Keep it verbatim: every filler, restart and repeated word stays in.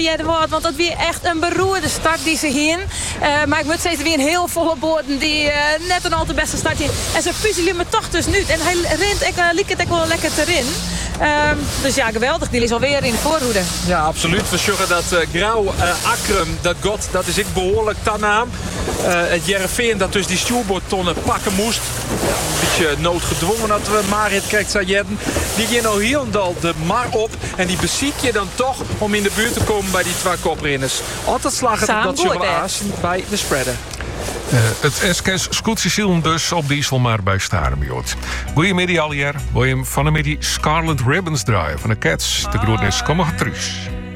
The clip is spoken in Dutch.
je wordt. Want dat weer echt een beroerde start die ze hien. Uh, maar ik moet zeggen, weer een heel volle boorden die uh, net een al de beste start hien. En ze puzzelen me toch dus nu. En hij rent, ik uh, liep het ook wel lekker erin. Um, dus ja, geweldig. Die is alweer in de voorhoede. Ja, absoluut. We zeggen dat uh, Grauw, uh, Akrum, dat god, dat is ik behoorlijk tanaam. Uh, het Jereveen dat dus die stuurboordtonnen pakken moest. Ja, een beetje noodgedwongen dat we Marit krijgt Sajetten. Die gaan nou heel de mar op. En die beziek je dan toch om in de buurt te komen bij die twee koprenners. Altijd slagen dat je wel aas bij de spreader. Uh, het S K S scootjesielen dus op diesel maar bij Staremjoot. Goedemiddag alweer. Wil je van de middag Scarlet Ribbons draaien van de Cats. De grootnis, kom maar terug.